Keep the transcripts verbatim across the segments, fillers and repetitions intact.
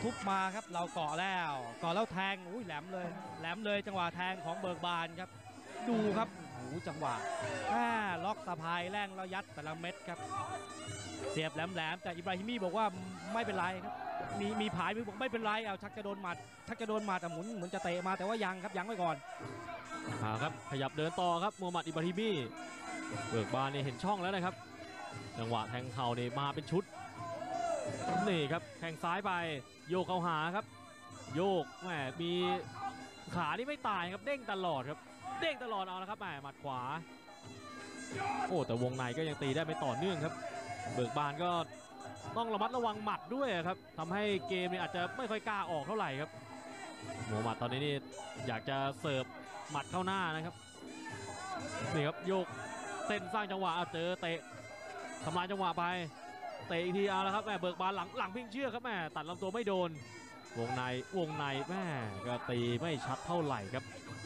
ทุบมาครับเราเกาะแล้วเกาะแล้วแทงอุ้ยแหลมเลยแหลมเลยจังหวะแทงของเบิกบานครับดูครับโอ้โหจังหวะอ่าล็อกสะพายแรงแล้วยัดแต่ละเม็ดครับเสียบแหลมๆแต่อิบราฮิมีบอกว่าไม่เป็นไรครับมีมีผายมือบอกไม่เป็นไรเอาชักจะโดนหมัดชักจะโดนหมัดหมุนเหมือนจะเตะมาแต่ว่ายังครับยังไว้ก่อนอ่าครับขยับเดินต่อครับมูฮัมหมัดอิบราฮิมีเบิกบานนี่เห็นช่องแล้วนะครับจังหวะแทงเข่านี่มาเป็นชุดนี่ครับแข้งซ้ายไปโยกเข้าหาครับโยกแหมมีขานี่ไม่ตายครับเด้งตลอดครับเด้งตลอดเอาละครับแหมหมัดขวาโอ้แต่วงในก็ยังตีได้ไม่ต่อเนื่องครับเบิกบานก็ต้องระมัดระวังหมัดด้วยครับทำให้เกมนี่อาจจะไม่ค่อยกล้าออกเท่าไหร่ครับมูฮัมหมัดตอนนี้นี่อยากจะเสิร์ฟหมัดเข้าหน้านะครับนี่ครับโยกเส้นสร้างจังหวะเจอเตะทำลายจังหวะไปเตะอีกทีเอาละครับแม่เบิกบานหลังหลังพิงเชือกครับแม่ตัดลำตัวไม่โดนวงในวงในแม่ก็ตีไม่ชัดเท่าไหร่ครับ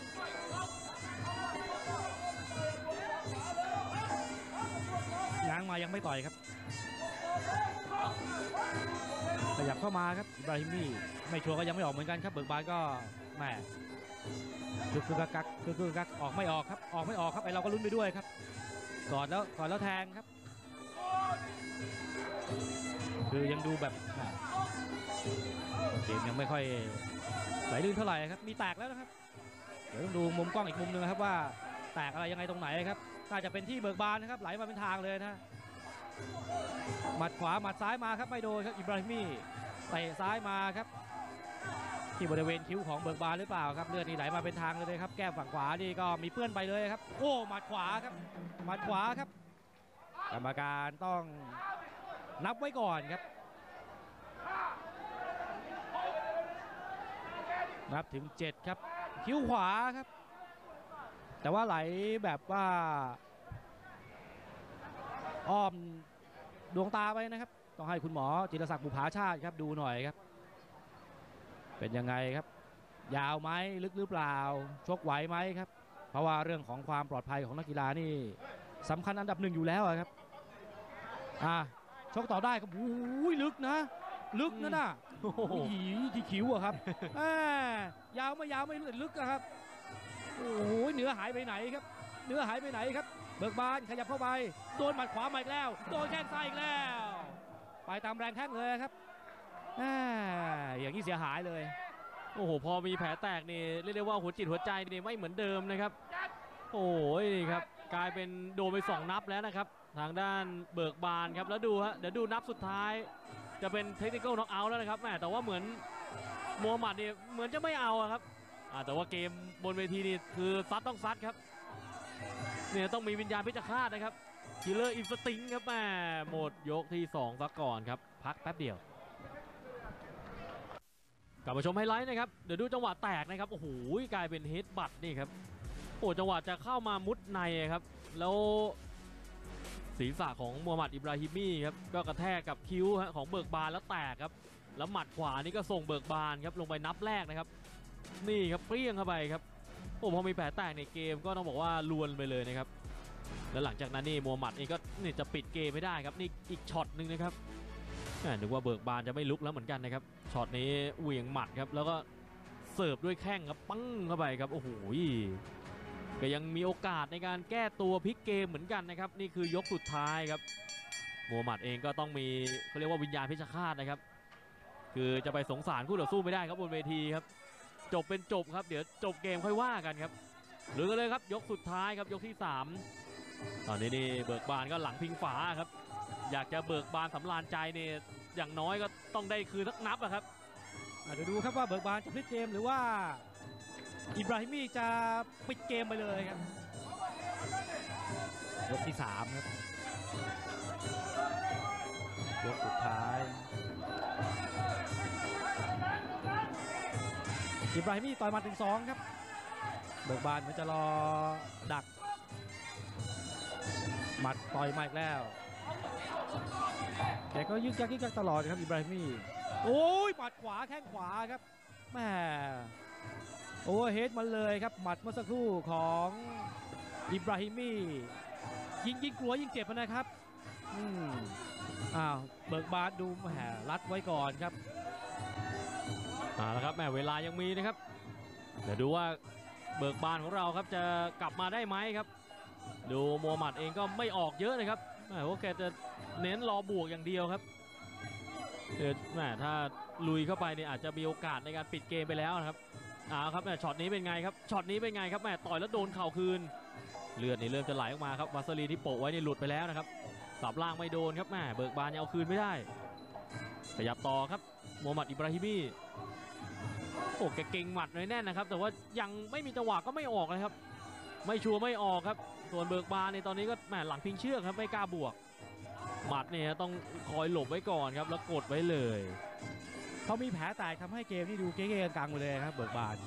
ง้างมายังไม่ต่อยครับขยับเข้ามาครับอิบราฮิมีไม่ชัวร์ก็ยังไม่ออกเหมือนกันครับเบิกบานก็แม่คือคือกักคือคือกักออกไม่ออกครับออกไม่ออกครับไอเราก็ลุ้นไปด้วยครับกอดแล้วกอดแล้วแทงครับคือยังดูแบบเกมยังไม่ค่อยไหลลื่นเท่าไหร่ครับมีแตกแล้วนะครับเดี๋ยวต้องดูมุมกล้องอีกมุมนึงนะครับว่าแตกอะไรยังไงตรงไหนครับน่าจะเป็นที่เบิกบานนะครับไหลมาเป็นทางเลยนะหมัดขวาหมัดซ้ายมาครับไม่โดนครับอิบราฮิมีเตะซ้ายมาครับที่บริเวณคิ้วของเบิกบานหรือเปล่าครับเลือดนี่ไหลมาเป็นทางเลยครับแก้มฝั่งขวานี่ก็มีเปื้อนไปเลยครับโอ้หมัดขวาครับหมัดขวาครับกรรมการต้องนับไว้ก่อนครับนับถึงเจ็ดครับคิ้วขวาครับแต่ว่าไหลแบบว่าอ้อมดวงตาไปนะครับต้องให้คุณหมอจิรศักดิ์บุภาชาติครับดูหน่อยครับเป็นยังไงครับยาวไหมลึกหรือเปล่าชกไหวไหมครับเพราะว่าเรื่องของความปลอดภัยของนักกีฬานี่สำคัญอันดับหนึ่งอยู่แล้วครับอ่ะชกต่อได้ครับอุ้ยลึกนะลึกนะน่ะโอ้โหที่คิ้วอะครับยาวไม่ยาวไม่ลึกนะครับโอ้โหเนื้อหายไปไหนครับเนื้อหายไปไหนครับเบิกบานขยับเข้าไปโดนหมัดขวามาอีกแล้วโดนแข้งซ้ายอีกแล้วไปตามแรงแข้งเลยครับอย่างนี้เสียหายเลยโอ้โหพอมีแผลแตกนี่เรียกได้ว่าหัวจิตหัวใจนี่ไม่เหมือนเดิมนะครับโอ้ยครับกลายเป็นโดนไปสองนับแล้วนะครับทางด้านเบิกบานครับแล้วดูฮะเดี๋ยวดูนับสุดท้ายจะเป็นเทคนิคอลน็อกเอาท์แล้วนะครับแม่แต่ว่าเหมือนมูฮัมหมัดนี่เหมือนจะไม่เอาครับแต่ว่าเกมบนเวทีนี่คือซัดต้องซัดครับเนี่ยต้องมีวิญญาณพิฆาตนะครับคิลเลอร์อินสติ้งครับแม่หมดยกที่สองซะก่อนครับพักแป๊บเดียวกลับมาชมไฮไลท์นะครับเดี๋ยวดูจังหวะแตกนะครับโอ้โหกลายเป็นเฮดบัตนี่ครับโอ้จังหวะจะเข้ามามุดในครับแล้วศีรษะของมูฮัมหมัดอิบราฮิมีครับก็กระแทกกับคิ้วของเบิกบานแล้วแตกครับแล้วหมัดขวานี่ก็ส่งเบิกบานครับลงไปนับแรกนะครับนี่ครับเปรี้ยงเข้าไปครับโอ้พอมีแผลแตกในเกมก็ต้องบอกว่าลวนไปเลยนะครับแล้วหลังจากนั้นนี่มูฮัมหมัดนี่ก็นี่จะปิดเกมไม่ได้ครับนี่อีกช็อตหนึ่งนะครับนึกว่าเบิกบานจะไม่ลุกแล้วเหมือนกันนะครับช็อตนี้เหวี่ยงหมัดครับแล้วก็เสิร์ฟด้วยแข้งครับปั้งเข้าไปครับโอ้โหก็ยังมีโอกาสในการแก้ตัวพลิกเกมเหมือนกันนะครับนี่คือยกสุดท้ายครับมูฮัมหมัดเองก็ต้องมีเขาเรียกว่าวิญญาณเพชฌฆาตนะครับคือจะไปสงสารคู่ต่อสู้ไม่ได้ครับบนเวทีครับจบเป็นจบครับเดี๋ยวจบเกมค่อยว่ากันครับหรือกันเลยครับยกสุดท้ายครับยกที่สามตอนนี้นี่เบิกบานก็หลังพิงฝาครับอยากจะเบิกบานสำราญใจเนี่ยอย่างน้อยก็ต้องได้คืนสักนับอะครับเดี๋ยวดูครับว่าเบิกบานจะพลิกเกมหรือว่าอิบราฮิมีจะปิดเกมไปเลยครับยกที่สามครับยกสุดท้ายอิบราฮิมีต่อยมาถึงสองครับเบิกบานมันจะรอดักหมัดต่อยมาอีกแล้วแต่ก็ยึกยักยึกยักตลอดครับอิบราฮิมีโอ้ยหมัดขวาแข้งขวาครับแม่โอเวอร์เฮดมาเลยครับหมัดเมื่อสักครู่ของอิบราฮิมียิงยิงกลัวยิงเจ็บนะครับอืมอ้าวเบิกบานดูแหมรัดไว้ก่อนครับเอาละครับแม่เวลายังมีนะครับเดี๋ยวดูว่าเบิกบานของเราครับจะกลับมาได้ไหมครับดูมูฮัมหมัดเองก็ไม่ออกเยอะนะครับแม่ว่าแกจะเน้นรอบวกอย่างเดียวครับเออแม่ถ้าลุยเข้าไปเนี่ยอาจจะมีโอกาสในการปิดเกมไปแล้วนะครับเอาครับแม่ช็อตนี้เป็นไงครับช็อตนี้เป็นไงครับแม่ต่อยแล้วโดนเข่าคืนเลือดนี่เริ่มจะไหลออกมาครับวาสลีที่โปะไว้นี่หลุดไปแล้วนะครับสับล่างไม่โดนครับแม่เบิกบานยังเอาคืนไม่ได้ขยับต่อครับมูฮัมหมัดอิบราฮิมีโอ้แกเก่งหมัดเลยแน่นนะครับแต่ว่ายังไม่มีจังหวะก็ไม่ออกนะครับไม่ชัวร์ไม่ออกครับส่วนเบิกบานในตอนนี้ก็แหมหลังพิงเชือกครับไม่กล้าบวกหมัดเนี่ยต้องคอยหลบไว้ก่อนครับแล้วกดไว้เลยเขามีแผลแตกทำให้เกมนี่ดูเก๊ๆกังๆไปเลยครับเบิกบาน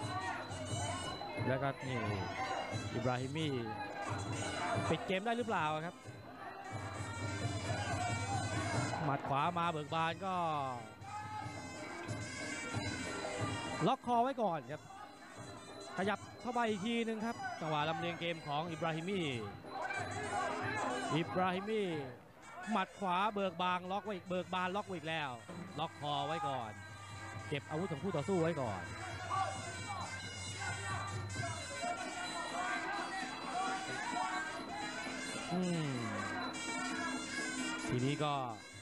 แล้วก็นี่อิบราฮิมีปิดเกมได้หรือเปล่าครับหมัดขวามาเบิกบานก็ล็อกคอไว้ก่อนครับขยับเข้าไปอีกทีนึงครับจังหวะลำเลียงเกมของอิบราฮิมีอิบราฮิมีหมัดขวาเบิกบานล็อกไว้อีกเบิกบานล็อกไว้อีกแล้วล็อกคอไว้ก่อนเก็บอาวุธของคู่ต่อสู้ไว้ก่อนอืมทีนี้ก็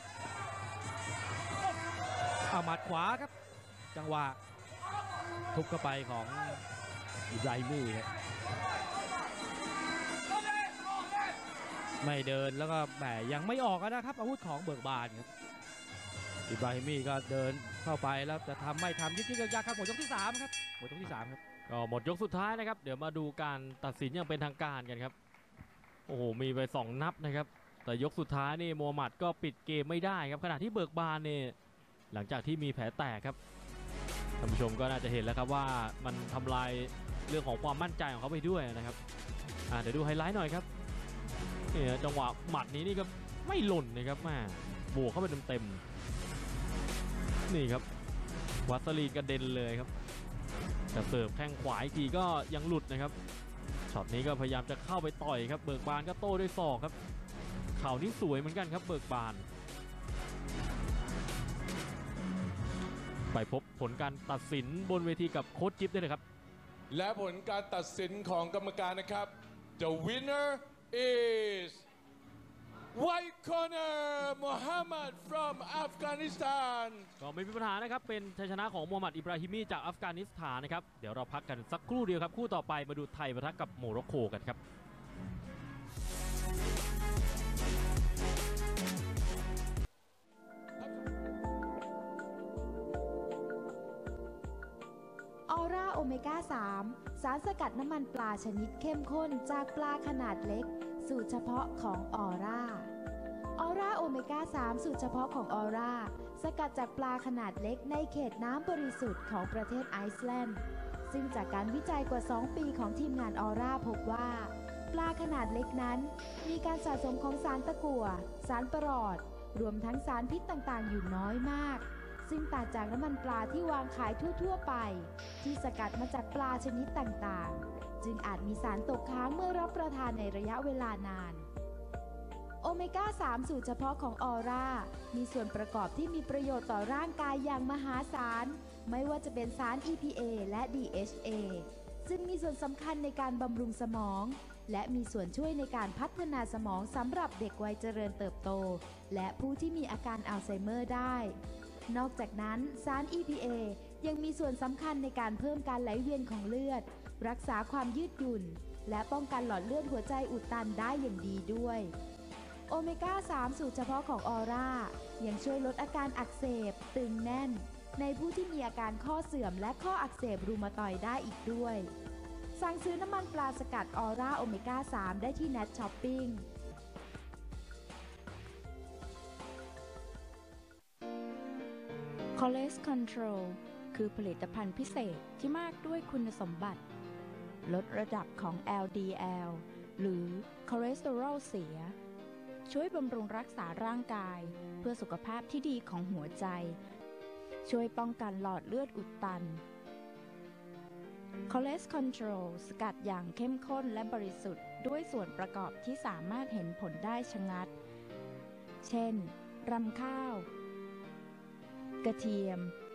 เอาหมัดขวาครับจังหวะทุบเข้าไปของอิบราฮิมีครับไม่เดินแล้วก็แหมยังไม่ออกนะครับอาวุธของเบิกบานครับอิบราฮิมีก็เดินเข้าไปแล้วจะทำไม่ทำยึกยึกยักๆครับหมดยกที่สามครับหมดยกที่สามครับก็หมดยกสุดท้ายนะครับเดี๋ยวมาดูการตัดสินอย่างเป็นทางการกันครับโอ้โหมีไปสองนับนะครับแต่ยกสุดท้ายนี่มูฮัมหมัดก็ปิดเกมไม่ได้ครับขณะที่เบิกบานเนี่ยหลังจากที่มีแผลแตกครับท่านผู้ชมก็น่าจะเห็นแล้วครับว่ามันทำลายเรื่องของความมั่นใจของเขาไปด้วยนะครับอ่าเดี๋ยวดูไฮไลท์หน่อยครับเนี่ยจังหวะหมัดนี้นี่ก็ไม่หล่นนะครับแม่บวกเข้าไปเต็มๆนี่ครับวัสลีนกระเด็นเลยครับแต่เสิร์ฟแข้งขวาอีกทีก็ยังหลุดนะครับช็อตนี้ก็พยายามจะเข้าไปต่อยครับเบิกบานก็โต้ด้วยศอกครับเข่านี่สวยเหมือนกันครับเบิกบานไปพบผลการตัดสินบนเวทีกับโค้ชจิ๊บได้เลยครับและผลการตัดสินของกรรมการนะครับ The winner is White Corner Muhammad from Afghanistan ก็ไม่มีปัญหานะครับเป็นชัยชนะของมูฮัมหมัดอิบราฮิมีจากอัฟกานิสถานนะครับเดี๋ยวเราพักกันสักครู่เดียวครับคู่ต่อไปมาดูไทยปะทะกับโมร็อกโกกันครับออร่าโอเมก้า สาม สารสกัดน้ำมันปลาชนิดเข้มข้นจากปลาขนาดเล็กสูตรเฉพาะของออร่าออร่าโอเมก้า สาม สูตรเฉพาะของออร่าสกัดจากปลาขนาดเล็กในเขตน้ำบริสุทธิ์ของประเทศไอซ์แลนด์ซึ่งจากการวิจัยกว่าสองปีของทีมงานออร่าพบว่าปลาขนาดเล็กนั้นมีการสะสมของสารตะกั่วสารปรอดรวมทั้งสารพิษต่างๆอยู่น้อยมากซึ่งต่างจากน้ำมันปลาที่วางขายทั่วๆไปที่สกัดมาจากปลาชนิดต่างๆจึงอาจมีสารตกค้างเมื่อรับประทานในระยะเวลานานโอเมก้า สาม สูตรเฉพาะของออร่ามีส่วนประกอบที่มีประโยชน์ต่อร่างกายอย่างมหาศาลไม่ว่าจะเป็นสาร อี พี เอ และ ดี เอช เอ ซึ่งมีส่วนสำคัญในการบำรุงสมองและมีส่วนช่วยในการพัฒนาสมองสำหรับเด็กวัยเจริญเติบโตและผู้ที่มีอาการอัลไซเมอร์ได้นอกจากนั้นสาร อี พี เอ ยังมีส่วนสำคัญในการเพิ่มการไหลเวียนของเลือดรักษาความยืดหยุ่นและป้องกันหลอดเลือดหัวใจอุดตันได้อย่างดีด้วยโอเมก้า สาม สูตรเฉพาะของออร่ายังช่วยลดอาการอักเสบตึงแน่นในผู้ที่มีอาการข้อเสื่อมและข้ออักเสบรูมาตอยด์ได้อีกด้วยสั่งซื้อน้ำมันปลาสกัดออร่าโอเมก้า สาม ได้ที่ Net Shopping คอเลสคอนโทรลคือผลิตภัณฑ์พิเศษที่มากด้วยคุณสมบัติลดระดับของ แอล ดี แอล หรือคอเลสเตอรอลเสียช่วยบำรุงรักษาร่างกายเพื่อสุขภาพที่ดีของหัวใจช่วยป้องกันหลอดเลือดอุดตันคอเลสคอนโทรลสกัดอย่างเข้มข้นและบริสุทธิ์ด้วยส่วนประกอบที่สามารถเห็นผลได้ชะงัดเช่นรำข้าวกระเทียม